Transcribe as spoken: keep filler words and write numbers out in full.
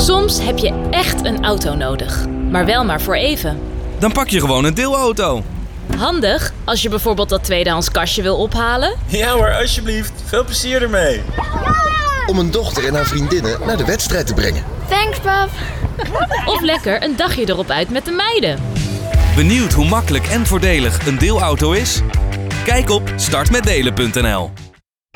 Soms heb je echt een auto nodig, maar wel maar voor even. Dan pak je gewoon een deelauto. Handig als je bijvoorbeeld dat tweedehands kastje wil ophalen. Ja hoor, alsjeblieft. Veel plezier ermee. Om een dochter en haar vriendinnen naar de wedstrijd te brengen. Thanks, pap. Of lekker een dagje erop uit met de meiden. Benieuwd hoe makkelijk en voordelig een deelauto is? Kijk op start met delen punt n l.